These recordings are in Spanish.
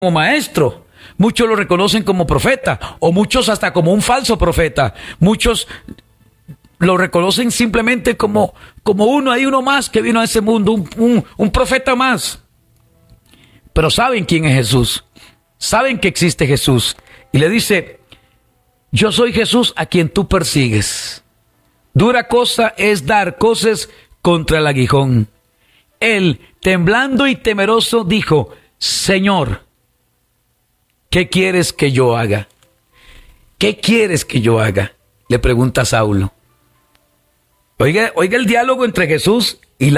como maestro, muchos lo reconocen como profeta, o muchos hasta como un falso profeta. Muchos lo reconocen simplemente como uno más que vino a ese mundo, un profeta más. Pero saben quién es Jesús, saben que existe Jesús. Y le dice: yo soy Jesús a quien tú persigues. Dura cosa es dar coces contra el aguijón. Él, temblando y temeroso, dijo: Señor, ¿qué quieres que yo haga? ¿Qué quieres que yo haga?, le pregunta Saulo. Oiga el diálogo entre Jesús y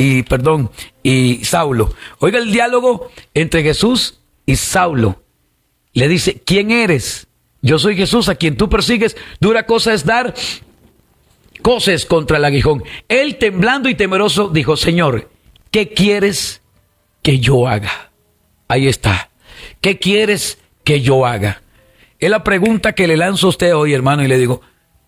Saulo. Oiga el diálogo entre Jesús y Saulo. Le dice: ¿quién eres? Yo soy Jesús a quien tú persigues. Dura cosa es dar coces contra el aguijón. Él, temblando y temeroso, dijo: Señor, ¿qué quieres que yo haga? Ahí está. ¿Qué quieres que yo haga? Es la pregunta que le lanzo a usted hoy, hermano, y le digo: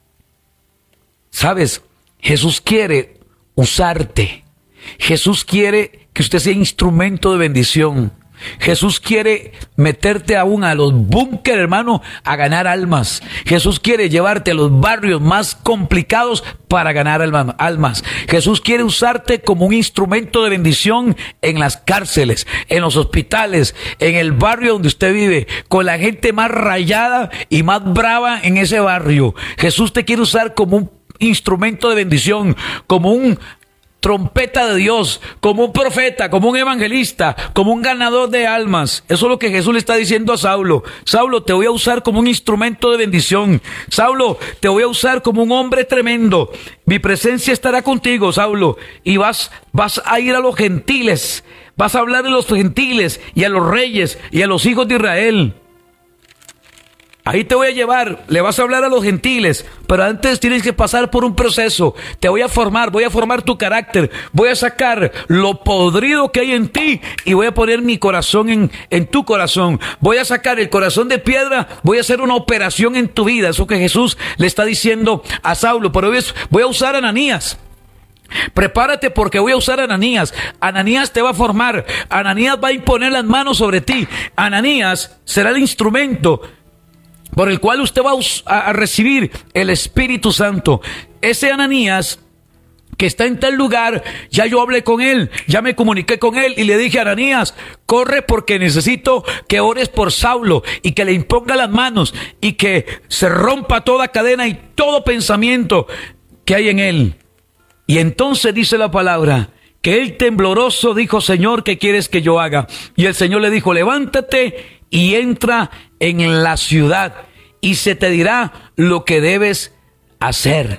¿sabes? Jesús quiere usarte. Jesús quiere que usted sea instrumento de bendición. Jesús quiere meterte aún a los búnker, hermano, a ganar almas. Jesús quiere llevarte a los barrios más complicados para ganar almas. Jesús quiere usarte como un instrumento de bendición en las cárceles, en los hospitales, en el barrio donde usted vive, con la gente más rayada y más brava en ese barrio. Jesús te quiere usar como un instrumento de bendición, como un trompeta de Dios, como un profeta, como un evangelista, como un ganador de almas. Eso es lo que Jesús le está diciendo a Saulo. Saulo, te voy a usar como un instrumento de bendición. Saulo, te voy a usar como un hombre tremendo. Mi presencia estará contigo, Saulo, y vas a ir a los gentiles. Vas a hablar de los gentiles y a los reyes y a los hijos de Israel. Ahí te voy a llevar, le vas a hablar a los gentiles, pero antes tienes que pasar por un proceso. Te voy a formar tu carácter, voy a sacar lo podrido que hay en ti y voy a poner mi corazón en tu corazón. Voy a sacar el corazón de piedra, voy a hacer una operación en tu vida. Eso que Jesús le está diciendo a Saulo. Pero voy a usar a Ananías. Prepárate, porque voy a usar a Ananías. Ananías te va a formar. Ananías va a imponer las manos sobre ti. Ananías será el instrumento por el cual usted va a recibir el Espíritu Santo. Ese Ananías que está en tal lugar, ya yo hablé con él, ya me comuniqué con él y le dije: Ananías, corre, porque necesito que ores por Saulo y que le imponga las manos y que se rompa toda cadena y todo pensamiento que hay en él. Y entonces dice la palabra que él, tembloroso, dijo: Señor, ¿qué quieres que yo haga? Y el Señor le dijo: levántate y entra en la ciudad y se te dirá lo que debes hacer.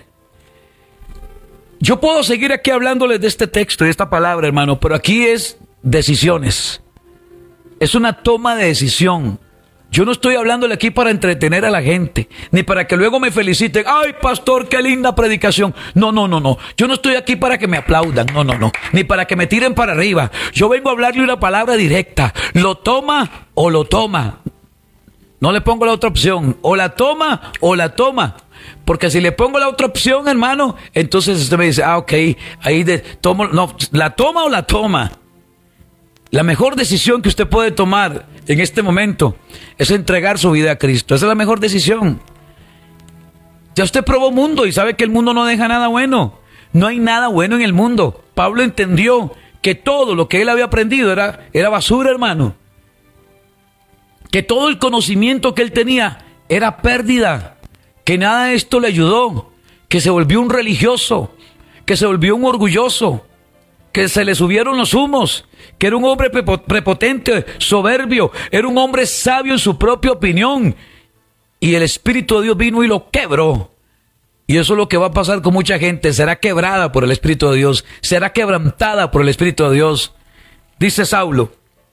Yo puedo seguir aquí hablándoles de este texto y de esta palabra, hermano, pero aquí es decisiones. Es una toma de decisión. Yo no estoy hablándole aquí para entretener a la gente, ni para que luego me feliciten. ¡Ay, pastor, qué linda predicación! No. Yo no estoy aquí para que me aplaudan. No. Ni para que me tiren para arriba. Yo vengo a hablarle una palabra directa. Lo toma o lo toma. No le pongo la otra opción. O la toma o la toma. Porque si le pongo la otra opción, hermano, entonces usted me dice: ok, ahí tomo. No, la toma o la toma. La mejor decisión que usted puede tomar en este momento es entregar su vida a Cristo. Esa es la mejor decisión. Ya usted probó mundo y sabe que el mundo no deja nada bueno. No hay nada bueno en el mundo. Pablo entendió que todo lo que él había aprendido era basura, hermano. Que todo el conocimiento que él tenía era pérdida. Que nada de esto le ayudó. Que se volvió un religioso. Que se volvió un orgulloso. Que se le subieron los humos, que era un hombre prepotente, soberbio, era un hombre sabio en su propia opinión. Y el Espíritu de Dios vino y lo quebró. Y eso es lo que va a pasar con mucha gente. Será quebrada por el Espíritu de Dios, será quebrantada por el Espíritu de Dios. Dice Saulo,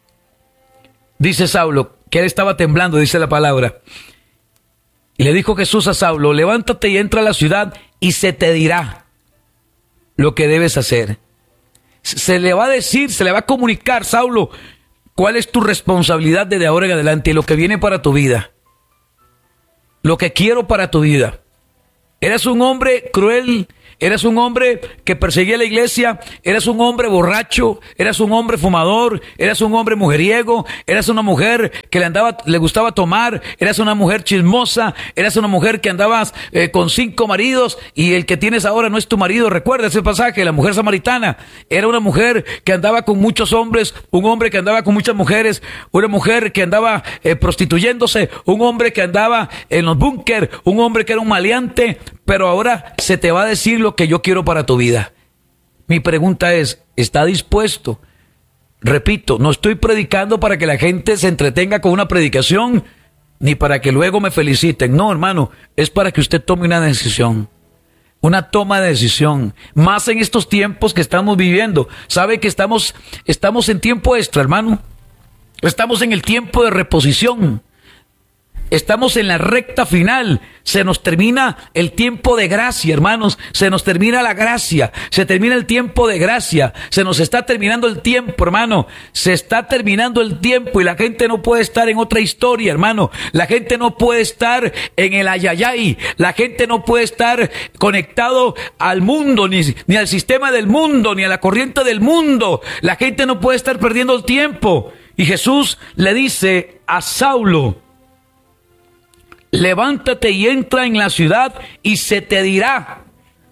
que él estaba temblando, dice la palabra. Y le dijo Jesús a Saulo: levántate y entra a la ciudad y se te dirá lo que debes hacer. Se le va a decir, se le va a comunicar: Saulo, cuál es tu responsabilidad desde ahora en adelante y lo que viene para tu vida. Lo que quiero para tu vida. Eres un hombre cruel, eras un hombre que perseguía la iglesia, eras un hombre borracho, eras un hombre fumador, eras un hombre mujeriego, eras una mujer que le gustaba tomar, eras una mujer chismosa, eras una mujer que andabas con 5 maridos y el que tienes ahora no es tu marido. Recuerda ese pasaje, la mujer samaritana. Era una mujer que andaba con muchos hombres, un hombre que andaba con muchas mujeres, una mujer que andaba prostituyéndose, un hombre que andaba en los búnker, un hombre que era un maleante, pero ahora se te va a decir lo que yo quiero para tu vida. Mi pregunta es, ¿está dispuesto? Repito, no estoy predicando para que la gente se entretenga con una predicación, ni para que luego me feliciten. No, hermano, es para que usted tome una decisión. Una toma de decisión. Más en estos tiempos que estamos viviendo. ¿Sabe que estamos en tiempo extra, hermano? Estamos en el tiempo de reposición. Estamos en la recta final. Se nos termina el tiempo de gracia, hermanos. Se nos termina la gracia. Se termina el tiempo de gracia. Se nos está terminando el tiempo, hermano. Se está terminando el tiempo y la gente no puede estar en otra historia, hermano. La gente no puede estar en el ayayay. La gente no puede estar conectado al mundo, ni al sistema del mundo, ni a la corriente del mundo. La gente no puede estar perdiendo el tiempo. Y Jesús le dice a Saulo: levántate y entra en la ciudad y se te dirá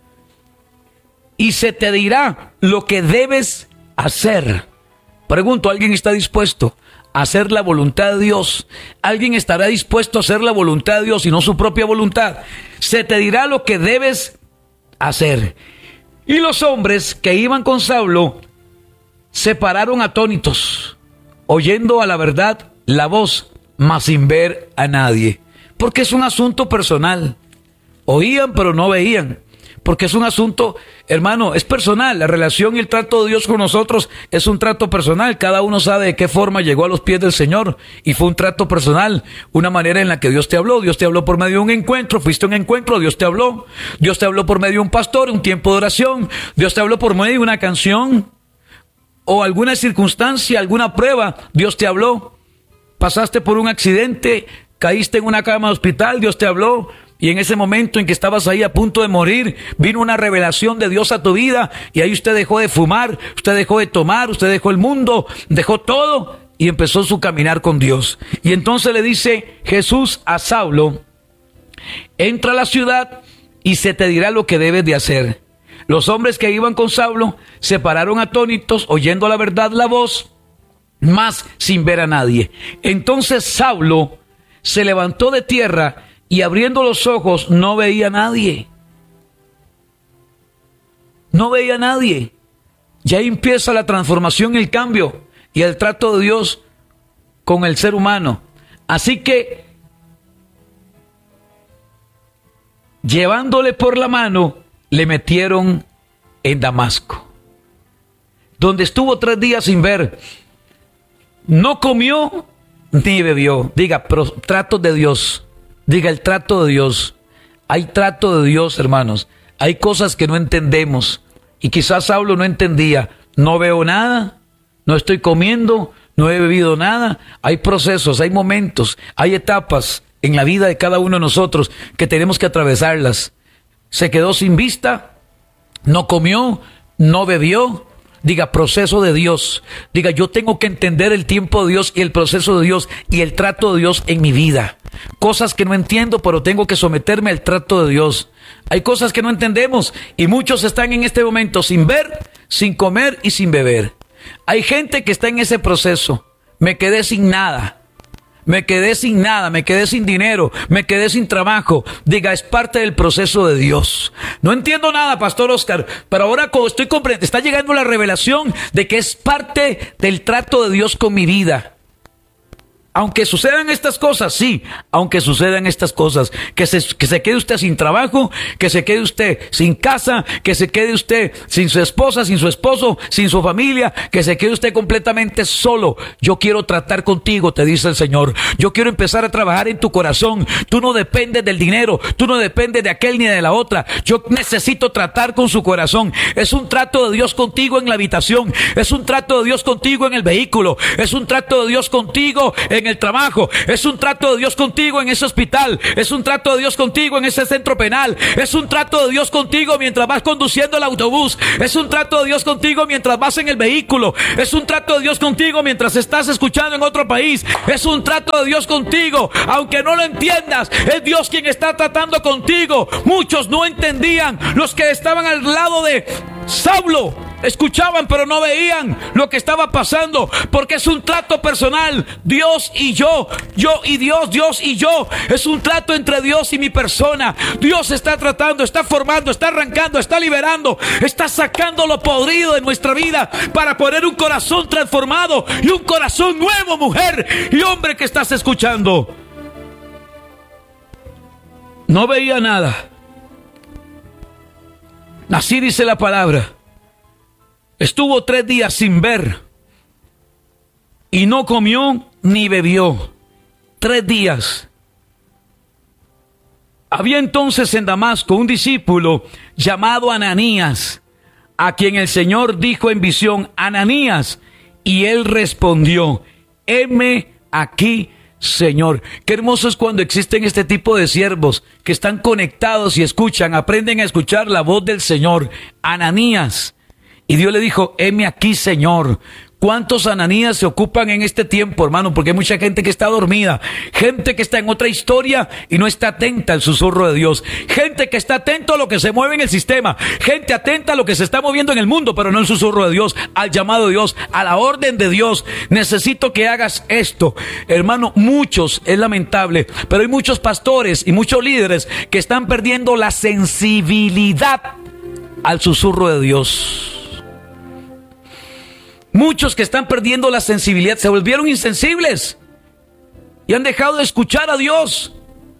lo que debes hacer. Pregunto, ¿alguien está dispuesto a hacer la voluntad de Dios? ¿Alguien estará dispuesto a hacer la voluntad de Dios y no su propia voluntad? Se te dirá lo que debes hacer. Y los hombres que iban con Saulo se pararon atónitos, oyendo a la verdad la voz, mas sin ver a nadie. Porque es un asunto personal. Oían pero no veían. Porque es un asunto, hermano, es personal. La relación y el trato de Dios con nosotros es un trato personal. Cada uno sabe de qué forma llegó a los pies del Señor. Y fue un trato personal. Una manera en la que Dios te habló. Dios te habló por medio de un encuentro. Fuiste a un encuentro, Dios te habló. Dios te habló por medio de un pastor, un tiempo de oración. Dios te habló por medio de una canción. O alguna circunstancia, alguna prueba. Dios te habló. Pasaste por un accidente, caíste en una cama de hospital, Dios te habló, y en ese momento en que estabas ahí a punto de morir, vino una revelación de Dios a tu vida, y ahí usted dejó de fumar, usted dejó de tomar, usted dejó el mundo, dejó todo, y empezó su caminar con Dios. Y entonces le dice Jesús a Saulo: entra a la ciudad y se te dirá lo que debes de hacer. Los hombres que iban con Saulo se pararon atónitos, oyendo la verdad la voz, mas sin ver a nadie. Entonces Saulo se levantó de tierra y abriendo los ojos no veía a nadie. No veía a nadie. Ya empieza la transformación, el cambio y el trato de Dios con el ser humano. Así que, llevándole por la mano, le metieron en Damasco, donde estuvo 3 días sin ver. No comió ni bebió. Diga, pero trato de Dios. Diga, el trato de Dios. Hay trato de Dios, hermanos. Hay cosas que no entendemos. Y quizás Saulo no entendía. No veo nada, no estoy comiendo, no he bebido nada. Hay procesos, hay momentos, hay etapas en la vida de cada uno de nosotros que tenemos que atravesarlas. Se quedó sin vista, no comió, no bebió. Diga, proceso de Dios. Diga, yo tengo que entender el tiempo de Dios y el proceso de Dios y el trato de Dios en mi vida. Cosas que no entiendo, pero tengo que someterme al trato de Dios. Hay cosas que no entendemos y muchos están en este momento sin ver, sin comer y sin beber. Hay gente que está en ese proceso. Me quedé sin nada. Me quedé sin nada, me quedé sin dinero, me quedé sin trabajo. Diga, es parte del proceso de Dios. No entiendo nada, Pastor Oscar, pero ahora como estoy comprendiendo, está llegando la revelación de que es parte del trato de Dios con mi vida. Aunque sucedan estas cosas, sí, aunque sucedan estas cosas, que se quede usted sin trabajo, que se quede usted sin casa, que se quede usted sin su esposa, sin su esposo, sin su familia, que se quede usted completamente solo. Yo quiero tratar contigo, te dice el Señor. Yo quiero empezar a trabajar en tu corazón. Tú no dependes del dinero, tú no dependes de aquel ni de la otra. Yo necesito tratar con su corazón. Es un trato de Dios contigo en la habitación, es un trato de Dios contigo en el vehículo, es un trato de Dios contigo en en el trabajo. Es un trato de Dios contigo en ese hospital. Es un trato de Dios contigo en ese centro penal. Es un trato de Dios contigo mientras vas conduciendo el autobús. Es un trato de Dios contigo mientras vas en el vehículo. Es un trato de Dios contigo mientras estás escuchando en otro país. Es un trato de Dios contigo, aunque no lo entiendas. Es Dios quien está tratando contigo. Muchos no entendían. Los que estaban al lado de Saulo escuchaban pero no veían lo que estaba pasando, porque es un trato personal. Dios y yo y Dios, Dios y yo. Es un trato entre Dios y mi persona. Dios está tratando, está formando, está arrancando, está liberando, está sacando lo podrido de nuestra vida para poner un corazón transformado y un corazón nuevo, mujer y hombre que estás escuchando. No veía nada. Así dice la palabra. Estuvo 3 días sin ver y no comió ni bebió. 3 días. Había entonces en Damasco un discípulo llamado Ananías, a quien el Señor dijo en visión: Ananías. Y él respondió: heme aquí, Señor. Qué hermoso es cuando existen este tipo de siervos que están conectados y escuchan, aprenden a escuchar la voz del Señor. Ananías. Y Dios le dijo: heme aquí, Señor. ¿Cuántos Ananías se ocupan en este tiempo, hermano? Porque hay mucha gente que está dormida, gente que está en otra historia y no está atenta al susurro de Dios, gente que está atento a lo que se mueve en el sistema, gente atenta a lo que se está moviendo en el mundo, pero no al susurro de Dios, al llamado de Dios, a la orden de Dios. Necesito que hagas esto, hermano. Muchos, es lamentable, pero hay muchos pastores y muchos líderes que están perdiendo la sensibilidad al susurro de Dios. Muchos que están perdiendo la sensibilidad, se volvieron insensibles y han dejado de escuchar a Dios.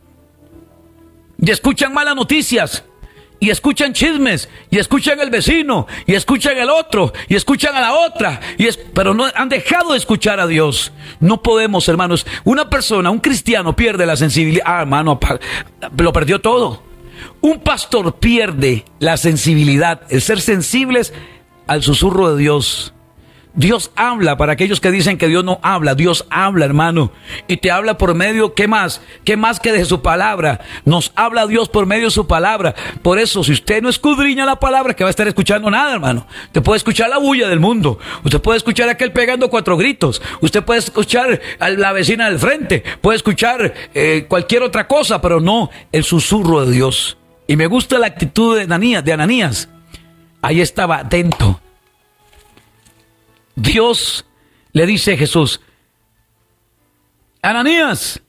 Y escuchan malas noticias, y escuchan chismes, y escuchan el vecino, y escuchan el otro, y escuchan a la otra, pero no han dejado de escuchar a Dios. No podemos, hermanos. Una persona, un cristiano pierde la sensibilidad. Hermano, lo perdió todo. Un pastor pierde la sensibilidad, el ser sensibles al susurro de Dios. Dios habla. Para aquellos que dicen que Dios no habla, Dios habla, hermano, y te habla por medio, ¿qué más que de su palabra? Nos habla Dios por medio de su palabra. Por eso, si usted no escudriña la palabra, que va a estar escuchando nada, hermano. Usted puede escuchar la bulla del mundo, usted puede escuchar a aquel pegando 4 gritos, usted puede escuchar a la vecina del frente, puede escuchar cualquier otra cosa, pero no el susurro de Dios. Y me gusta la actitud de Ananías. Ahí estaba atento. Dios le dice a Jesús: Ananías.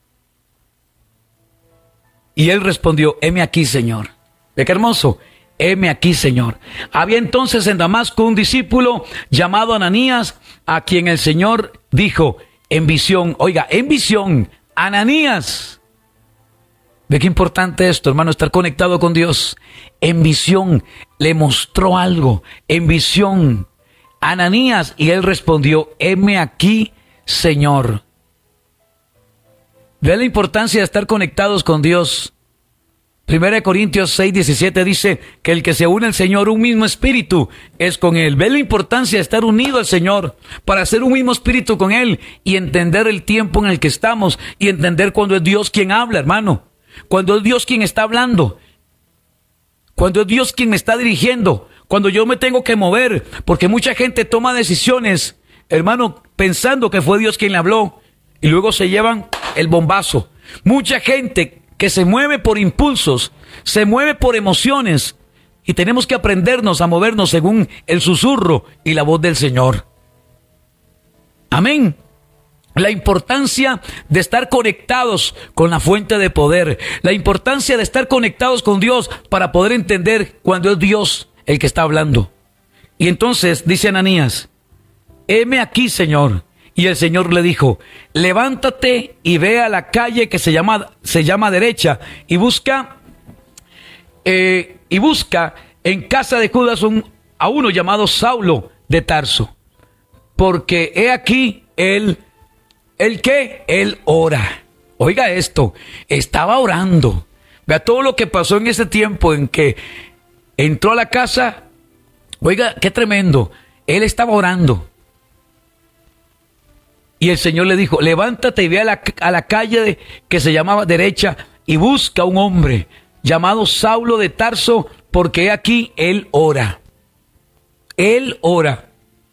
Y él respondió: heme aquí, Señor. ¿Ve qué hermoso? Heme aquí, Señor. Había entonces en Damasco un discípulo llamado Ananías, a quien el Señor dijo en visión, oiga, en visión: Ananías. ¿Ve qué importante esto, hermano? Estar conectado con Dios. En visión le mostró algo, en visión. Ananías, y él respondió: heme aquí, Señor. Ve la importancia de estar conectados con Dios. 1 Corintios 6:17 dice que el que se une al Señor, un mismo espíritu es con Él. Ve la importancia de estar unido al Señor para ser un mismo espíritu con Él y entender el tiempo en el que estamos y entender cuando es Dios quien habla, hermano. Cuando es Dios quien está hablando. Cuando es Dios quien me está dirigiendo. Cuando yo me tengo que mover, porque mucha gente toma decisiones, hermano, pensando que fue Dios quien le habló, y luego se llevan el bombazo. Mucha gente que se mueve por impulsos, se mueve por emociones, y tenemos que aprendernos a movernos según el susurro y la voz del Señor. Amén. La importancia de estar conectados con la fuente de poder, la importancia de estar conectados con Dios para poder entender cuando es Dios el que está hablando. Y entonces dice Ananías: heme aquí, Señor. Y el Señor le dijo: levántate y ve a la calle que se llama derecha y busca en casa de Judas a uno llamado Saulo de Tarso, porque he aquí él ora. Oiga esto, estaba orando. Vea todo lo que pasó en ese tiempo en que entró a la casa. Oiga, qué tremendo. Él estaba orando. Y el Señor le dijo, levántate y ve a la calle que se llamaba derecha y busca a un hombre llamado Saulo de Tarso, porque he aquí él ora. Él ora.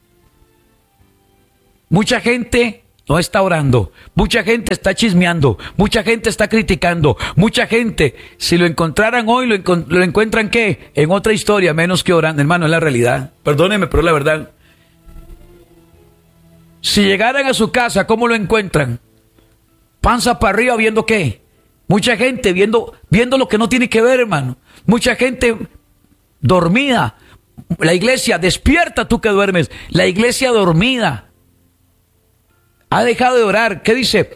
Mucha gente no está orando, mucha gente está chismeando, mucha gente está criticando, mucha gente, si lo encontraran hoy, lo encuentran ¿qué? En otra historia, menos que orando. Hermano, es la realidad. Perdóneme, pero es la verdad. Si llegaran a su casa, ¿cómo lo encuentran? Panza para arriba, ¿viendo qué? Mucha gente viendo lo que no tiene que ver, hermano. Mucha gente dormida. La iglesia, despierta tú que duermes. La iglesia dormida. Ha dejado de orar. ¿Qué dice?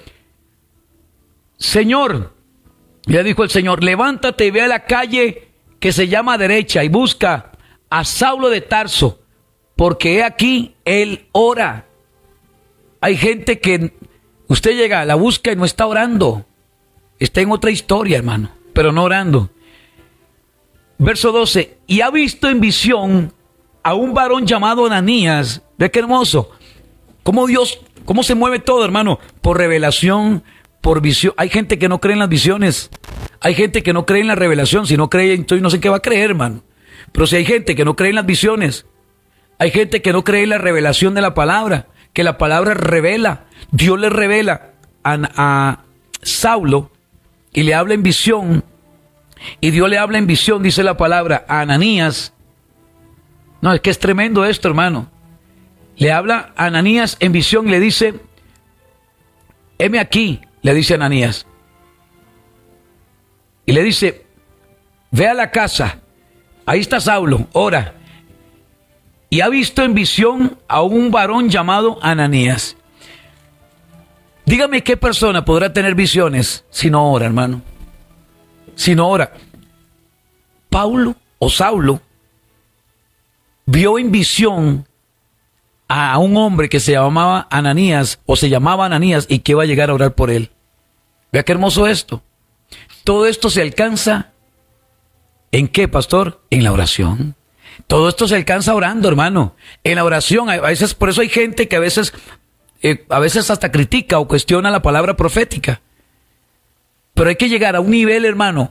Señor, le dijo el Señor, levántate y ve a la calle que se llama derecha y busca a Saulo de Tarso, porque he aquí, él ora. Hay gente que usted llega, la busca y no está orando. Está en otra historia, hermano, pero no orando. Verso 12, y ha visto en visión a un varón llamado Ananías. Ve qué hermoso. Cómo se mueve todo, hermano, por revelación, por visión. Hay gente que no cree en las visiones. Hay gente que no cree en la revelación. Si no cree, entonces no sé qué va a creer, hermano. Pero si hay gente que no cree en las visiones, hay gente que no cree en la revelación de la palabra, que la palabra revela. Dios le revela a Saulo y le habla en visión. Y Dios le habla en visión, dice la palabra, a Ananías. No, es que es tremendo esto, hermano. Le habla a Ananías en visión y le dice, heme aquí, le dice a Ananías. Y le dice, ve a la casa, ahí está Saulo, ora. Y ha visto en visión a un varón llamado Ananías. Dígame qué persona podrá tener visiones si no ora, hermano. Si no ora. Paulo o Saulo vio en visión a un hombre que se llamaba Ananías y que iba a llegar a orar por él. Vea qué hermoso esto. Todo esto se alcanza ¿en qué, pastor? En la oración. Todo esto se alcanza orando, hermano. En la oración, a veces, por eso hay gente que a veces hasta critica o cuestiona la palabra profética. Pero hay que llegar a un nivel, hermano,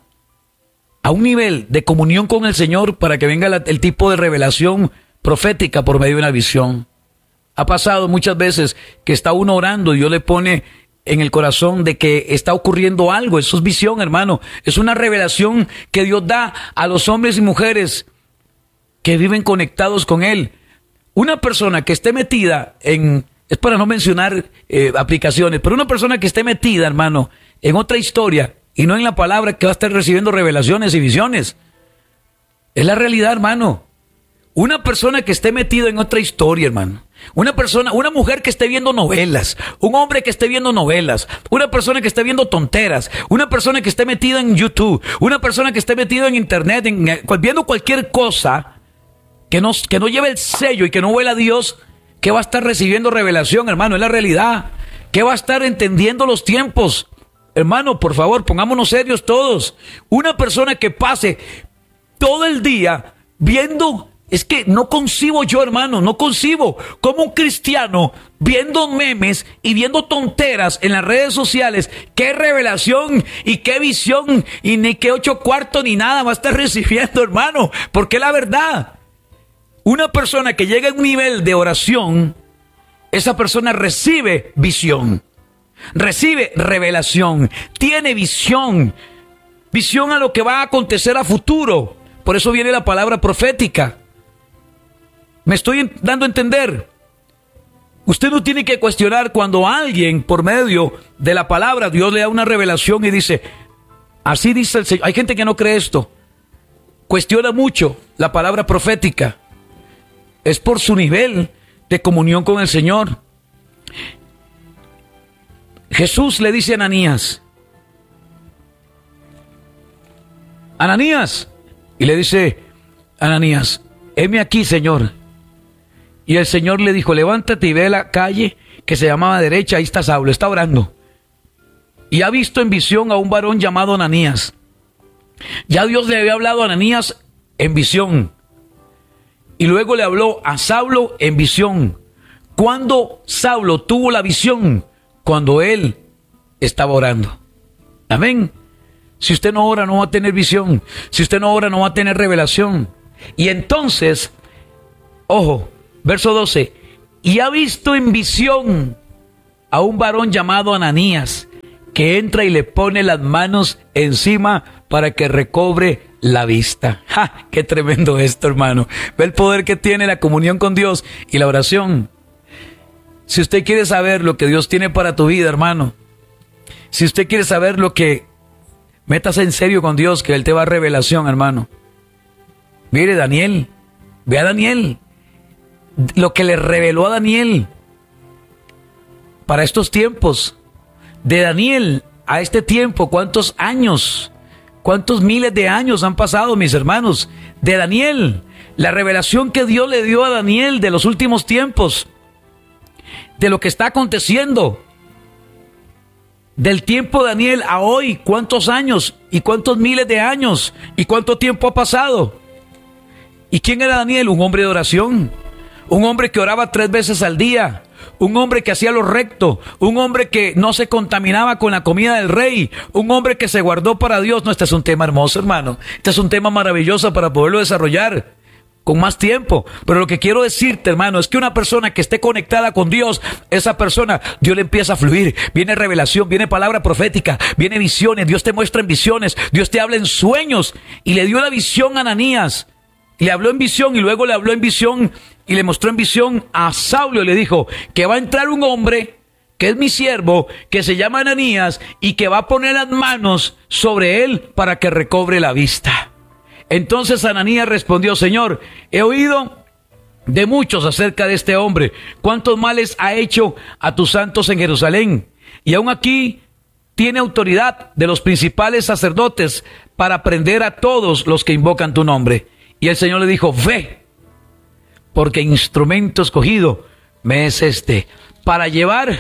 a un nivel de comunión con el Señor para que venga el tipo de revelación profética por medio de una visión. Ha pasado muchas veces que está uno orando y Dios le pone en el corazón de que está ocurriendo algo. Eso es visión, hermano. Es una revelación que Dios da a los hombres y mujeres que viven conectados con Él. Una persona que esté metida es para no mencionar aplicaciones, pero una persona que esté metida, hermano, en otra historia y no en la palabra, que va a estar recibiendo revelaciones y visiones. Es la realidad, hermano. Una persona que esté metido en otra historia, hermano. Una mujer que esté viendo novelas, un hombre que esté viendo novelas, una persona que esté viendo tonteras, una persona que esté metida en YouTube, una persona que esté metida en internet, viendo cualquier cosa que no lleve el sello y que no huela a Dios, que va a estar recibiendo revelación, hermano, es la realidad. Que va a estar entendiendo los tiempos. Hermano, por favor, pongámonos serios todos. Una persona que pase todo el día viendo... Es que no concibo yo, hermano, no concibo como un cristiano viendo memes y viendo tonteras en las redes sociales. Qué revelación y qué visión y ni qué 8 cuartos ni nada va a estar recibiendo, hermano. Porque la verdad, una persona que llega a un nivel de oración, esa persona recibe visión, recibe revelación, tiene visión a lo que va a acontecer a futuro. Por eso viene la palabra profética. ¿Me estoy dando a entender? Usted no tiene que cuestionar cuando alguien, por medio de la palabra, Dios le da una revelación y dice, así dice el Señor. Hay gente que no cree esto. Cuestiona mucho la palabra profética. Es por su nivel de comunión con el Señor. Jesús le dice a Ananías, Ananías, y le dice Ananías, heme aquí, Señor. Y el Señor le dijo, levántate y ve a la calle que se llamaba derecha, ahí está Saulo, está orando. Y ha visto en visión a un varón llamado Ananías. Ya Dios le había hablado a Ananías en visión. Y luego le habló a Saulo en visión. ¿Cuándo Saulo tuvo la visión? Cuando él estaba orando. Amén. Si usted no ora, no va a tener visión. Si usted no ora, no va a tener revelación. Y entonces, ojo, verso 12. Y ha visto en visión a un varón llamado Ananías, que entra y le pone las manos encima para que recobre la vista. ¡Ja! ¡Qué tremendo esto, hermano! Ve el poder que tiene la comunión con Dios y la oración. Si usted quiere saber lo que Dios tiene para tu vida, hermano, si usted quiere saber lo que, métase en serio con Dios, que Él te va a dar revelación, hermano. Mire, Daniel, ve a Daniel, lo que le reveló a Daniel para estos tiempos. De Daniel a este tiempo, ¿cuántos años? ¿Cuántos miles de años han pasado, mis hermanos? De Daniel, la revelación que Dios le dio a Daniel de los últimos tiempos, de lo que está aconteciendo. Del tiempo de Daniel a hoy, ¿cuántos años? ¿Y cuántos miles de años? ¿Y cuánto tiempo ha pasado? ¿Y quién era Daniel? Un hombre de oración, un hombre que oraba 3 veces al día, un hombre que hacía lo recto, un hombre que no se contaminaba con la comida del rey, un hombre que se guardó para Dios. No, este es un tema hermoso, hermano. Este es un tema maravilloso para poderlo desarrollar con más tiempo. Pero lo que quiero decirte, hermano, es que una persona que esté conectada con Dios, esa persona, Dios le empieza a fluir. Viene revelación, viene palabra profética, viene visiones. Dios te muestra en visiones, Dios te habla en sueños. Y le dio la visión a Ananías. Le habló en visión y luego le habló en visión y le mostró en visión a Saulo y le dijo que va a entrar un hombre que es mi siervo, que se llama Ananías y que va a poner las manos sobre él para que recobre la vista. Entonces Ananías respondió: Señor, he oído de muchos acerca de este hombre, cuántos males ha hecho a tus santos en Jerusalén, y aún aquí tiene autoridad de los principales sacerdotes para prender a todos los que invocan tu nombre. Y el Señor le dijo: ve, porque instrumento escogido me es este, para llevar,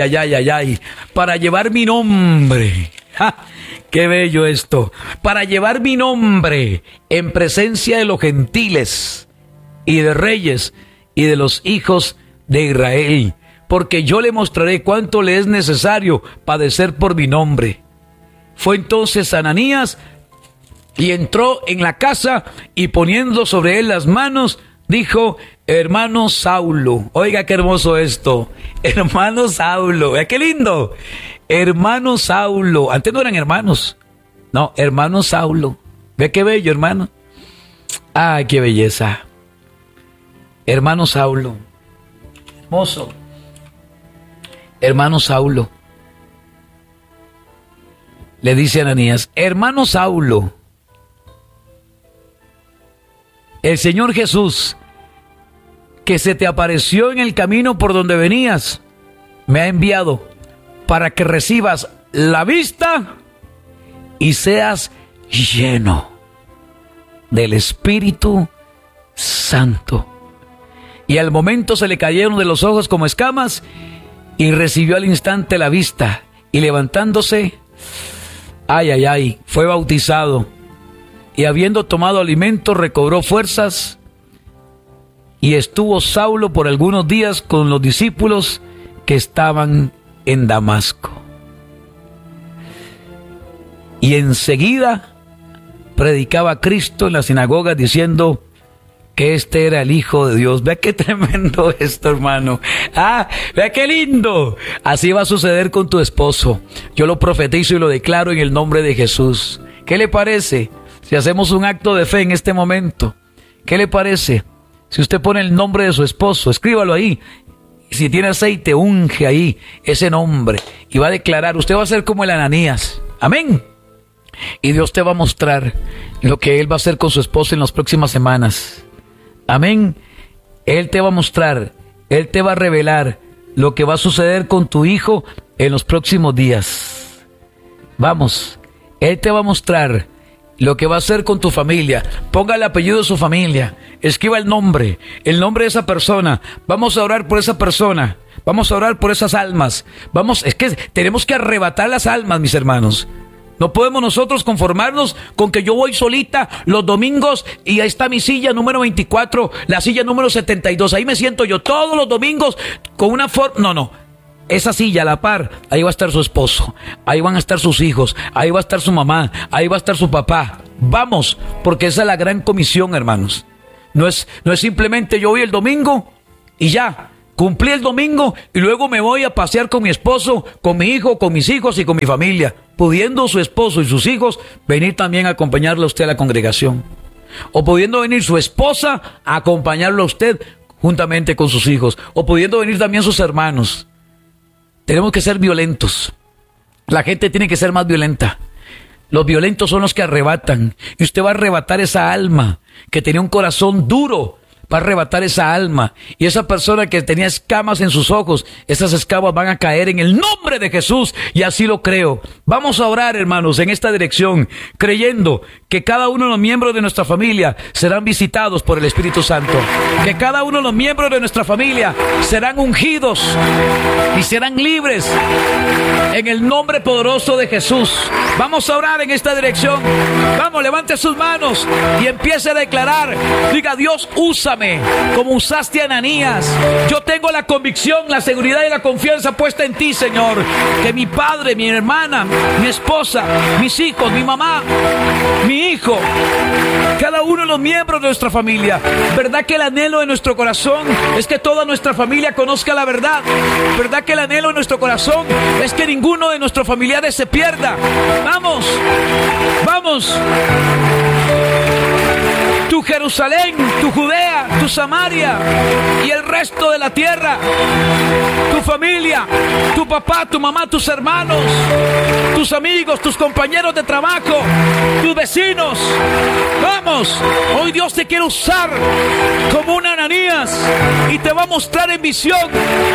para llevar mi nombre. ¡Ja! ¡Qué bello esto! Para llevar mi nombre en presencia de los gentiles y de reyes y de los hijos de Israel, porque yo le mostraré cuánto le es necesario padecer por mi nombre. Fue entonces Ananías y entró en la casa y poniendo sobre él las manos, dijo: hermano Saulo. Oiga qué hermoso esto. Hermano Saulo. Vea qué lindo. Hermano Saulo. Antes no eran hermanos. No, hermano Saulo. Ve qué bello, hermano. Ay, qué belleza. Hermano Saulo. Hermoso. Hermano Saulo. Le dice a Ananías: hermano Saulo, el Señor Jesús, que se te apareció en el camino por donde venías, me ha enviado para que recibas la vista y seas lleno del Espíritu Santo. Y al momento se le cayeron de los ojos como escamas y recibió al instante la vista, y levantándose, fue bautizado. Y habiendo tomado alimento, recobró fuerzas, y estuvo Saulo por algunos días con los discípulos que estaban en Damasco. Y enseguida predicaba a Cristo en las sinagogas, diciendo que este era el Hijo de Dios. Vea qué tremendo esto, hermano. Vea qué lindo. Así va a suceder con tu esposo. Yo lo profetizo y lo declaro en el nombre de Jesús. ¿Qué le parece si hacemos un acto de fe en este momento? ¿Qué le parece si usted pone el nombre de su esposo? Escríbalo ahí. Si tiene aceite, unge ahí ese nombre y va a declarar. Usted va a ser como el Ananías. Amén. Y Dios te va a mostrar lo que Él va a hacer con su esposo en las próximas semanas. Amén. Él te va a mostrar, Él te va a revelar lo que va a suceder con tu hijo en los próximos días. Vamos, Él te va a mostrar lo que va a hacer con tu familia. Ponga el apellido de su familia, escriba el nombre de esa persona. Vamos a orar por esa persona, vamos a orar por esas almas. Es que tenemos que arrebatar las almas, mis hermanos. No podemos nosotros conformarnos con que yo voy solita los domingos y ahí está mi silla número 24, la silla número 72. Ahí me siento yo todos los domingos con una forma... No. Esa silla a la par, ahí va a estar su esposo, ahí van a estar sus hijos, ahí va a estar su mamá, ahí va a estar su papá. Vamos, porque esa es la gran comisión, hermanos. No es simplemente yo voy el domingo y ya, cumplí el domingo y luego me voy a pasear con mi esposo, con mi hijo, con mis hijos y con mi familia, pudiendo su esposo y sus hijos venir también a acompañarle a usted a la congregación. O pudiendo venir su esposa a acompañarlo a usted juntamente con sus hijos. O pudiendo venir también sus hermanos. Tenemos que ser violentos. La gente tiene que ser más violenta. Los violentos son los que arrebatan. Y usted va a arrebatar esa alma que tenía un corazón duro. Va a arrebatar esa alma. Y esa persona que tenía escamas en sus ojos, esas escamas van a caer en el nombre de Jesús. Y así lo creo. Vamos a orar, hermanos, en esta dirección, creyendo que cada uno de los miembros de nuestra familia serán visitados por el Espíritu Santo. Que cada uno de los miembros de nuestra familia serán ungidos y serán libres en el nombre poderoso de Jesús. Vamos a orar en esta dirección. Vamos, levante sus manos y empiece a declarar. Diga: Dios, úsame como usaste a Ananías. Yo tengo la convicción, la seguridad y la confianza puesta en ti, Señor. Que mi padre, mi hermana, mi esposa, mis hijos, mi mamá, mi hijo, cada uno de los miembros de nuestra familia, ¿verdad que el anhelo de nuestro corazón es que toda nuestra familia conozca la verdad? ¿Verdad que el anhelo de nuestro corazón es que ninguno de nuestros familiares se pierda? Vamos, vamos. Tu Jerusalén, tu Judea, tu Samaria y el resto de la tierra, tu familia, tu papá, tu mamá, tus hermanos, tus amigos, tus compañeros de trabajo, tus vecinos. Vamos, hoy Dios te quiere usar como un Ananías y te va a mostrar en visión.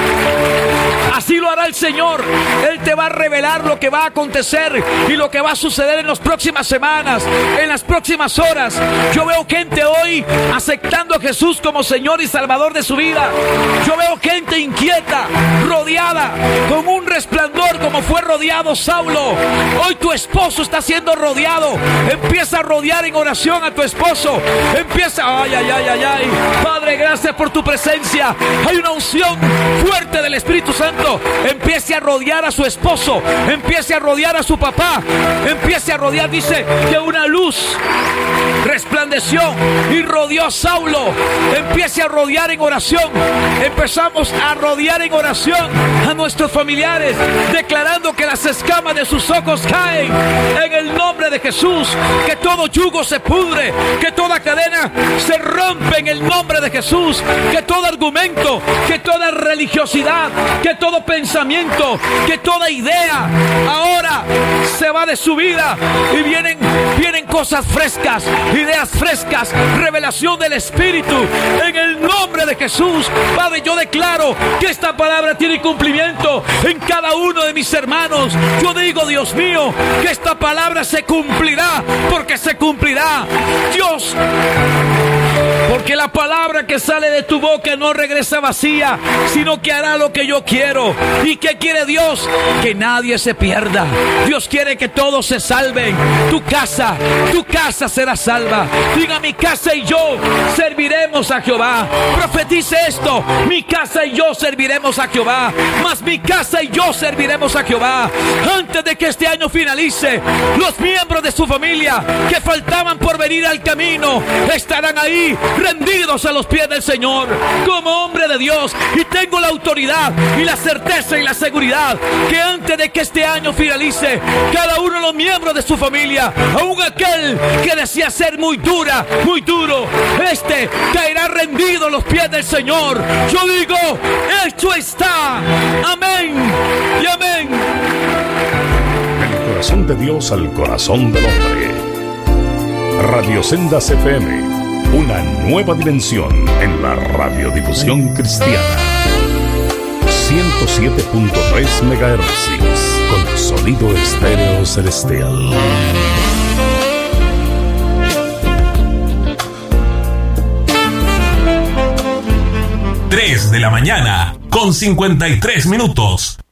Así lo hará el Señor. Él te va a revelar lo que va a acontecer y lo que va a suceder en las próximas semanas, en las próximas horas. Yo veo gente hoy aceptando a Jesús como Señor y Salvador de su vida. Yo veo gente inquieta, rodeada con un resplandor como fue rodeado Saulo. Hoy tu esposo está siendo rodeado. Empieza a rodear en oración a tu esposo. Empieza, ay. Padre, gracias por tu presencia. Hay una unción fuerte del Espíritu Santo. Empiece a rodear a su esposo. Empiece a rodear a su papá. Empiece a rodear, dice que una luz resplandeció y rodeó a Saulo. Empiece a rodear en oración. Empezamos a rodear en oración a nuestros familiares, declarando que las escamas de sus ojos caen en el nombre de Jesús. Que todo yugo se pudre, que toda cadena se rompe en el nombre de Jesús. Que todo argumento, que toda religiosidad, que todo pensamiento, que toda idea ahora se va de su vida y vienen cosas frescas, ideas frescas, revelación del Espíritu en el nombre de Jesús. Padre, yo declaro que esta palabra tiene cumplimiento en cada uno de mis hermanos. Yo digo, Dios mío, que esta palabra se cumplirá, porque se cumplirá, Dios, porque la palabra que sale de tu boca no regresa vacía, sino que hará lo que yo quiero. ¿Y qué quiere Dios? Que nadie se pierda. Dios quiere que todos se salven. Tu casa será salva. Diga: mi casa y yo serviremos a Jehová. Profetice esto: mi casa y yo serviremos a Jehová. Mas mi casa y yo serviremos a Jehová. Antes de que este año finalice, los miembros de su familia que faltaban por venir al camino estarán ahí rendidos a los pies del Señor como hombre de Dios. Y tengo la autoridad y la certeza y la seguridad que antes de que este año finalice, cada uno de los miembros de su familia, aun aquel que decía ser muy dura, muy duro, caerá rendido a los pies del Señor. Yo digo: hecho está. Amén y amén. El corazón de Dios al corazón del hombre. Radio Sendas FM, una nueva dimensión en la radiodifusión cristiana. 107.3 MHz con sonido estéreo celestial. 3 de la mañana con 53 minutos.